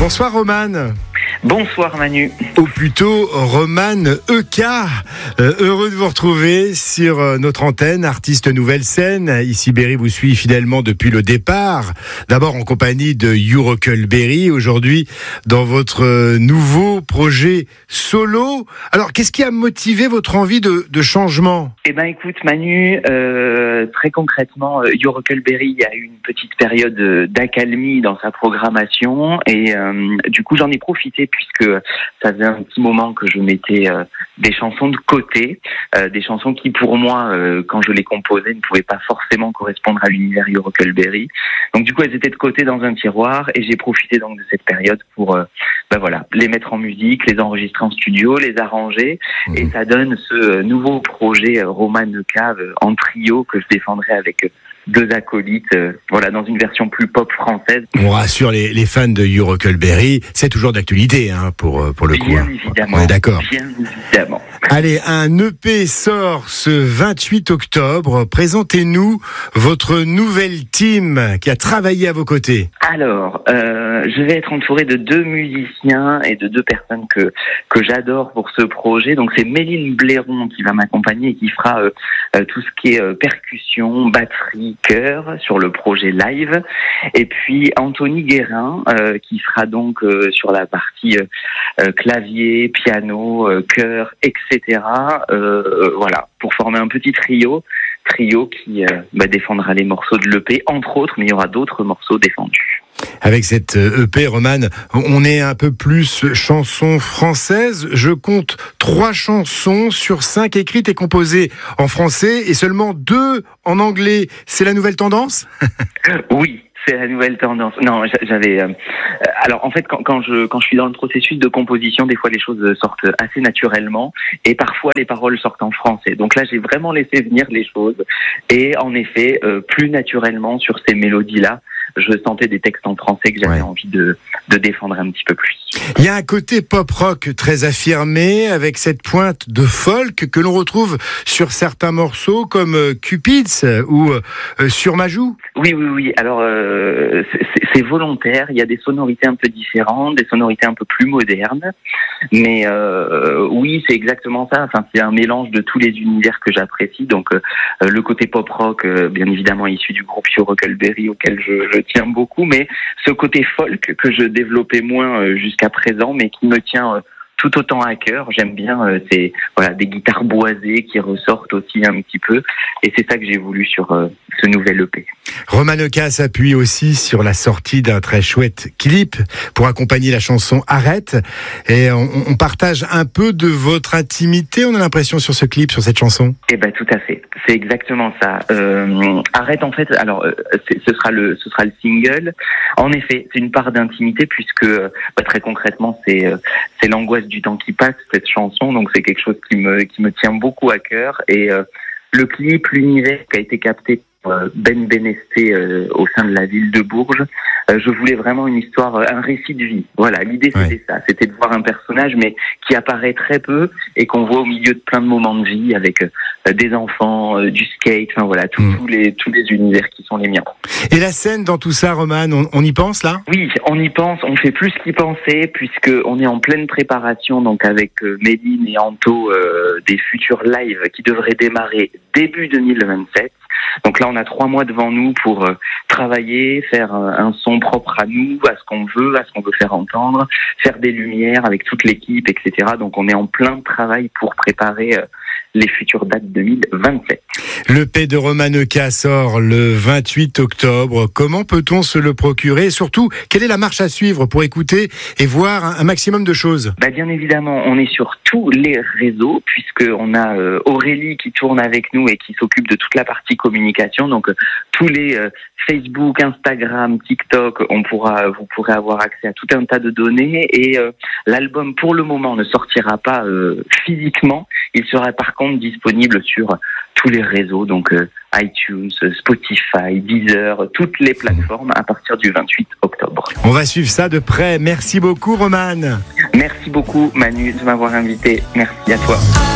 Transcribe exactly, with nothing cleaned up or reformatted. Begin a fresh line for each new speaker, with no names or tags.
Bonsoir Romane.
Bonsoir Manu.
Ou plutôt Romane E K. Euh, heureux de vous retrouver sur notre antenne, artiste nouvelle scène. Ici Berry vous suit fidèlement depuis le départ. D'abord en compagnie de You Huckleberry, aujourd'hui dans votre nouveau projet solo. Alors qu'est-ce qui a motivé votre envie de, de changement ?
Eh ben écoute Manu, euh, très concrètement, You Huckleberry a eu une petite période d'accalmie dans sa programmation et euh, du coup j'en ai profité puisque ça faisait un petit moment que je mettais euh, des chansons de côté, euh, des chansons qui pour moi, euh, quand je les composais, ne pouvaient pas forcément correspondre à l'univers You Huckleberry. Donc du coup, elles étaient de côté dans un tiroir et j'ai profité donc de cette période pour, euh, ben voilà, les mettre en musique, les enregistrer en studio, les arranger mmh. et ça donne ce nouveau projet euh, Romane E K euh, en trio que je défendrai avec euh, deux acolytes, euh, voilà, dans une version plus pop française.
On rassure les, les fans de You Huckleberry, c'est toujours d'actualité hein, pour, pour le
bien
coup.
Bien évidemment.
On est d'accord.
Bien évidemment.
Allez, un E P sort ce vingt-huit octobre. Présentez-nous votre nouvelle team qui a travaillé à vos côtés.
Alors, euh, je vais être entouré de deux musiciens et de deux personnes que que j'adore pour ce projet. Donc c'est Méline Blairon qui va m'accompagner et qui fera euh, euh, tout ce qui est euh, percussion, batterie, chœur sur le projet live. Et puis Anthony Guérin euh, qui sera donc euh, sur la partie euh, euh, clavier, piano, euh, chœur, et cetera. Euh, voilà, pour former un petit trio, trio qui euh, bah, défendra les morceaux de l'E P, entre autres, mais il y aura d'autres morceaux défendus.
Avec cette E P, Romane, on est un peu plus chansons françaises. Je compte trois chansons sur cinq écrites et composées en français et seulement deux en anglais. C'est la nouvelle tendance ?
Oui. C'est la nouvelle tendance. Non, j'avais. Euh, alors en fait, quand, quand je quand je suis dans le processus de composition, des fois les choses sortent assez naturellement, et parfois les paroles sortent en français. Donc là, j'ai vraiment laissé venir les choses, et en effet, euh, plus naturellement sur ces mélodies-là, je sentais des textes en français que j'avais ouais. envie de de défendre un petit peu plus.
Il y a un côté pop rock très affirmé, avec cette pointe de folk que l'on retrouve sur certains morceaux comme Cupid's ou euh, Sur ma joue.
Oui, oui, oui. Alors. Euh, C'est, c'est volontaire, il y a des sonorités un peu différentes, des sonorités un peu plus modernes, mais euh, oui, c'est exactement ça. Enfin, c'est un mélange de tous les univers que j'apprécie. Donc, euh, le côté pop rock, euh, bien évidemment issu du groupe You Huckleberry auquel je, je tiens beaucoup, mais ce côté folk que je développais moins euh, jusqu'à présent, mais qui me tient euh, tout autant à cœur. J'aime bien euh, ces voilà des guitares boisées qui ressortent aussi un petit peu, et c'est ça que j'ai voulu sur euh, ce nouvel E P.
Romane E K s'appuie aussi sur la sortie d'un très chouette clip pour accompagner la chanson Arrête, et on, on partage un peu de votre intimité, on a l'impression, sur ce clip, sur cette chanson.
Eh ben tout à fait, c'est exactement ça. Euh, Arrête, en fait, alors c'est, ce sera le ce sera le single. En effet, c'est une part d'intimité puisque bah, très concrètement, c'est c'est l'angoisse du temps qui passe, cette chanson, donc c'est quelque chose qui me qui me tient beaucoup à cœur, et euh, le clip, l'univers qui a été capté par Ben Benesté euh, au sein de la ville de Bourges, euh, je voulais vraiment une histoire, un récit de vie. Voilà, l'idée c'était ouais. ça, c'était de voir un personnage mais qui apparaît très peu et qu'on voit au milieu de plein de moments de vie avec euh, des enfants, euh, du skate, enfin voilà, tous mmh. les tous les univers qui sont les miens.
Et la scène dans tout ça, Romane, on, on y pense là ?
Oui, on y pense, on fait plus qu'y penser puisque on est en pleine préparation donc avec euh, Méline et Anto euh, des futurs lives qui devraient démarrer début deux mille vingt-sept. Donc là, on a trois mois devant nous pour euh, travailler, faire euh, un son propre à nous, à ce qu'on veut, à ce qu'on veut faire entendre, faire des lumières avec toute l'équipe, et cetera. Donc on est en plein travail pour préparer euh, les futures dates deux mille vingt-sept.
L'E P de Romane E K sort le vingt-huit octobre. Comment peut-on se le procurer ? Et surtout, quelle est la marche à suivre pour écouter et voir un, un maximum de choses ?
Bah bien évidemment, on est sur tous les réseaux puisqu'on a euh, Aurélie qui tourne avec nous et qui s'occupe de toute la partie communication. Donc euh, tous les euh, Facebook, Instagram, TikTok, on pourra, vous pourrez avoir accès à tout un tas de données. Et euh, l'album, pour le moment, ne sortira pas euh, physiquement. Il sera par contre disponible sur tous les réseaux, donc euh, iTunes, Spotify, Deezer, toutes les plateformes à partir du vingt-huit octobre.
On va suivre ça de près. Merci beaucoup, Romane.
Merci beaucoup, Manu, de m'avoir invité. Merci à toi.